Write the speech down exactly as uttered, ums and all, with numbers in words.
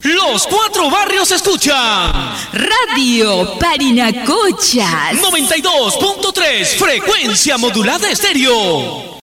Los cuatro barrios escuchan Radio Parinacochas noventa y dos punto tres, frecuencia modulada estéreo.